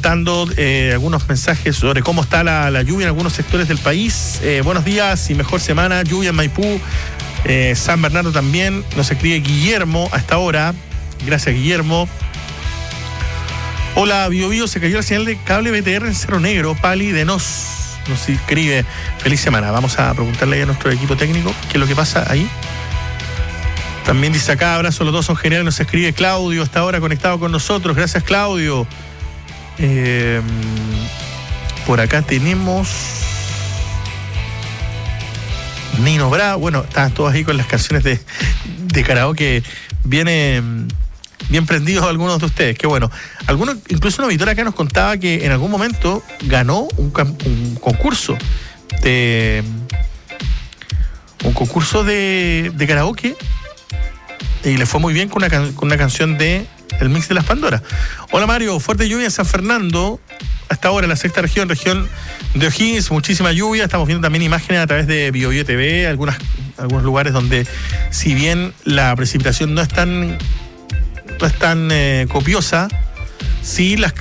contando algunos mensajes sobre cómo está la lluvia en algunos sectores del país. Buenos días y mejor semana, lluvia en Maipú, San Bernardo también. Nos escribe Guillermo a esta hora. Gracias, Guillermo. Hola, Bio, se cayó la señal de cable BTR en Cerro Negro, Pali de Nos escribe, feliz semana. Vamos a preguntarle a nuestro equipo técnico qué es lo que pasa ahí. También dice acá, abrazo, los dos son geniales. Nos escribe Claudio hasta ahora conectado con nosotros. Gracias, Claudio. Por acá tenemos Nino Bra. Bueno, estaban todos ahí con las canciones de karaoke. Bien prendidos algunos de ustedes, qué bueno. Algunos, incluso una auditora acá nos contaba que en algún momento ganó un concurso de karaoke y le fue muy bien con una canción de El Mix de las Pandoras. Hola, Mario, fuerte lluvia en San Fernando hasta ahora en la sexta región de O'Higgins, muchísima lluvia. Estamos viendo también imágenes a través de Bio TV, algunos lugares donde, si bien la precipitación no es tan copiosa, sí la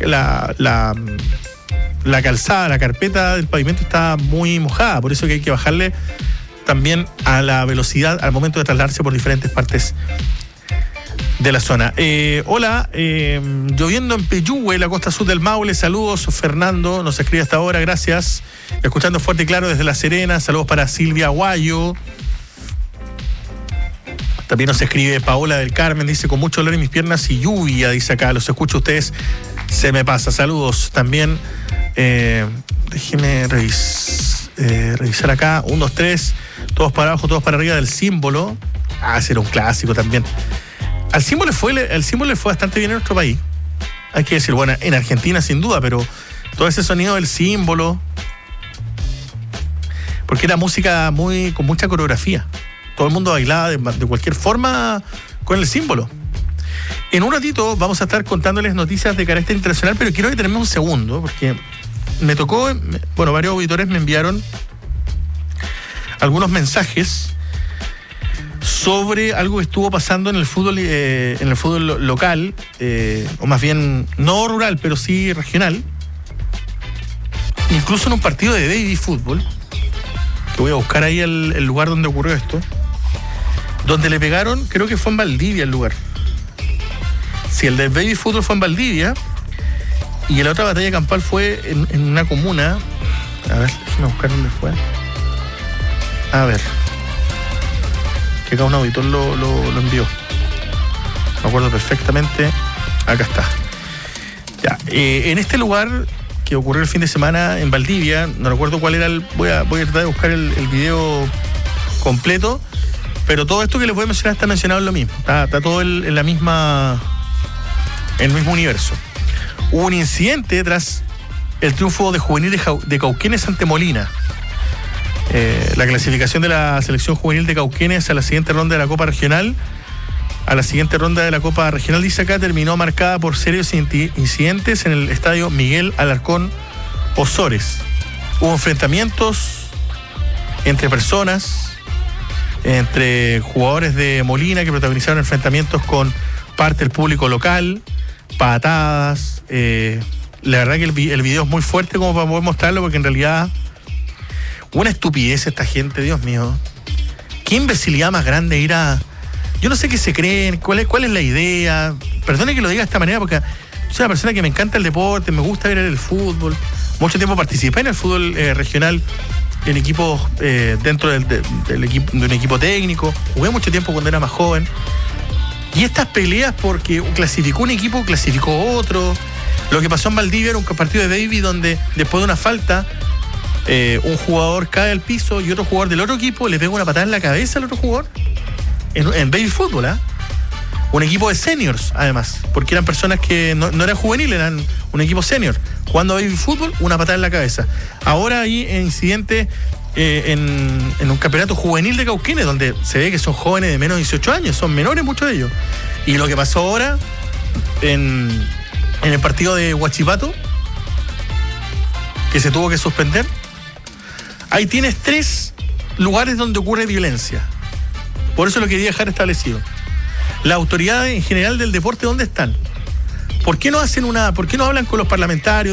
calzada, la carpeta del pavimento está muy mojada, por eso que hay que bajarle también a la velocidad al momento de trasladarse por diferentes partes de la zona. Hola, lloviendo en Peyúgue, la costa sur del Maule. Saludos, Fernando, nos escribe hasta ahora, gracias. Escuchando fuerte y claro desde La Serena. Saludos para Silvia Guayo. También nos escribe Paola del Carmen, dice, con mucho dolor en mis piernas y lluvia, dice acá, los escucho a ustedes, se me pasa. Saludos también. Déjeme revisar acá. 1, 2, 3, todos para abajo, todos para arriba del símbolo. Ese era un clásico también. El símbolo le fue bastante bien en nuestro país. Hay que decir, bueno, en Argentina sin duda, pero todo ese sonido del símbolo, porque era música con mucha coreografía. Todo el mundo bailaba de cualquier forma con el símbolo. En un ratito vamos a estar contándoles noticias de carácter internacional, pero quiero detenerme un segundo, porque me tocó, varios auditores me enviaron algunos mensajes sobre algo que estuvo pasando en el fútbol local, o más bien no rural, pero sí regional, incluso en un partido de baby fútbol, que voy a buscar ahí el lugar donde ocurrió esto, donde le pegaron, creo que fue en Valdivia el lugar. Si el del baby fútbol fue en Valdivia y la otra batalla campal fue en una comuna. A ver, déjame buscar dónde fue. A ver, que acá un auditor lo envió. Me acuerdo perfectamente. Acá está. Ya, en este lugar que ocurrió el fin de semana en Valdivia, no recuerdo cuál era voy a tratar de buscar el video completo, pero todo esto que les voy a mencionar está mencionado en lo mismo. Está todo en el mismo universo. Hubo un incidente tras el triunfo de Juvenil de Cauquenes ante Molina. La clasificación de la selección juvenil de Cauquenes a la siguiente ronda de la Copa Regional. Dice acá, terminó marcada por serios incidentes en el estadio Miguel Alarcón Osores. Hubo enfrentamientos entre personas, entre jugadores de Molina que protagonizaron enfrentamientos con parte del público local, patadas. La verdad que el video es muy fuerte como para poder mostrarlo, porque en realidad una estupidez esta gente, Dios mío. Qué imbecilidad más grande ir a... Yo no sé qué se creen, cuál es la idea. Perdone que lo diga de esta manera, porque soy una persona que me encanta el deporte, me gusta ver el fútbol. Mucho tiempo participé en el fútbol regional, en equipos dentro de un equipo técnico. Jugué mucho tiempo cuando era más joven. Y estas peleas porque clasificó un equipo, clasificó otro. Lo que pasó en Valdivia era un partido de baby donde después de una falta, un jugador cae al piso y otro jugador del otro equipo le pega una patada en la cabeza al otro jugador. En baby fútbol, un equipo de seniors, además, porque eran personas que no eran juveniles, eran un equipo senior. Jugando a baby fútbol, una patada en la cabeza. Ahora hay incidentes en un campeonato juvenil de Cauquenes, donde se ve que son jóvenes de menos de 18 años, son menores muchos de ellos. Y lo que pasó ahora en el partido de Huachipato, que se tuvo que suspender, ahí tienes 3 lugares donde ocurre violencia. Por eso lo quería dejar establecido. Las autoridades en general del deporte, ¿dónde están? ¿Por qué no hablan con los parlamentarios?